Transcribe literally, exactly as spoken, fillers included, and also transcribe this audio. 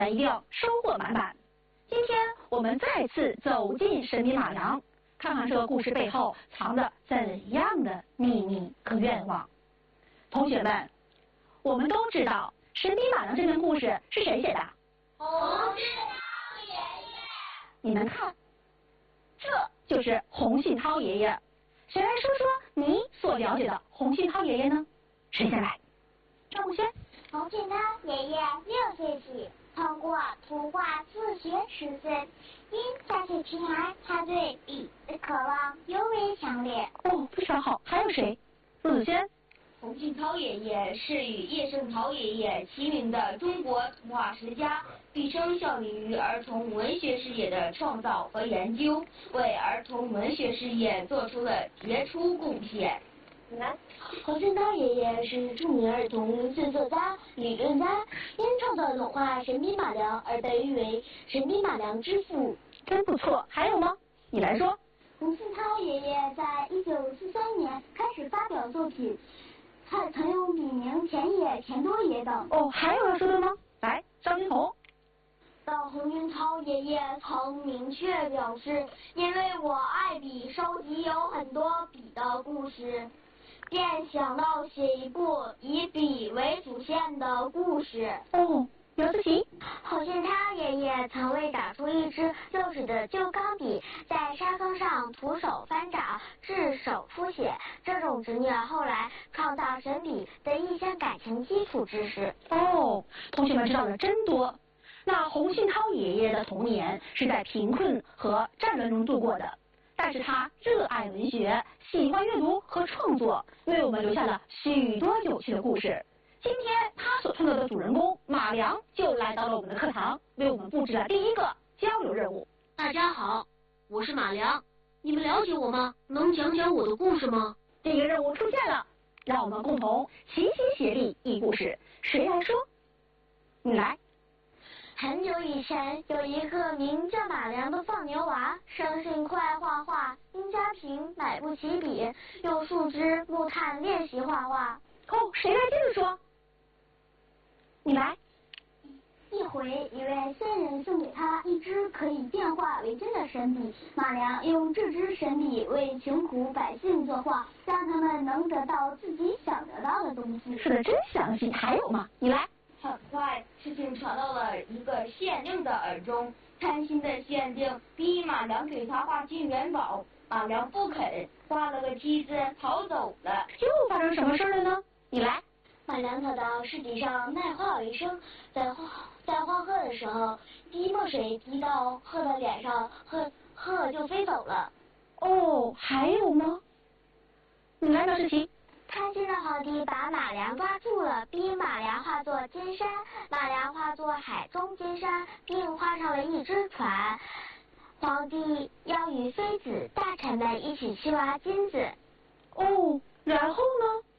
一定要收获满满。今天我们再次走进神笔马良，看看这个故事背后藏着怎样的秘密和愿望。同学们，我们都知道神笔马良这篇故事是谁写的？ 洪信涛爷爷。 你们看，这就是洪信涛爷爷。谁来说说你所了解的洪信涛爷爷呢？谁先来？张木轩。 洪信涛爷爷六岁起通过图画自学十岁，因家世贫寒，他对笔的渴望尤为强烈。 哦，非常好。还有谁？陆子轩。 洪信涛爷爷是与叶圣陶爷爷齐名的中国图画十佳，毕生效力于儿童文学事业的创造和研究，为儿童文学事业做出了杰出贡献。 来，洪信涛爷爷是著名儿童文学作家、理论家，因创作动画《神笔马良》而被誉为神笔马良之父。 真不错。还有吗？你来说。 洪信涛爷爷在一九四三年开始发表作品，他曾用笔名田野、田多野等。 哦，还有要说的吗？来，张金红。 到洪信涛爷爷曾明确表示，因为我爱笔，收集有很多笔的故事，便想到写一部以笔为主线的故事。 哦，刘思琪。 洪信涛爷爷曾为打出一支幼齿的旧钢笔，在沙坑上徒手翻找，制手书写。这种执念后来创造神笔的一些感情基础知识。 哦，同学们知道的真多。那洪信涛爷爷的童年是在贫困和战乱中度过的，但是他热爱文学，喜欢阅读和创作，为我们留下了许多有趣的故事。今天他所创造的主人公马良就来到了我们的课堂，为我们布置了第一个交流任务。 大家好，我是马良，你们了解我吗？能讲讲我的故事吗？ 这个任务出现了，让我们共同齐心协力译故事。谁来说？你来。 很久以前，有一个名叫马良的放牛娃，生性酷爱画画，因家贫买不起笔，用树枝、木炭练习画画。 哦，谁来接着说？你来。 一回，一位仙人送给他一支可以变化为真的神笔，马良用这支神笔为穷苦百姓作画，让他们能得到自己想得到的东西。 说的真详细。还有吗？你来。 很快，事情传到了一个县令的耳中。贪心的县令逼马良给他画金元宝，马良不肯，画了个梯子逃走了。 又发生什么事了呢？你来。 马良跑到市集上卖画为生，在画在画鹤的时候，滴墨水滴到鹤的脸上，鹤鹤就飞走了。 哦，还有吗？你来，赵世奇。 贪心的皇帝把马良抓住了，逼马良化作金山。马良化作海中金山，并画上了一只船。皇帝要与妃子、大臣们一起去挖金子。 哦，然后呢？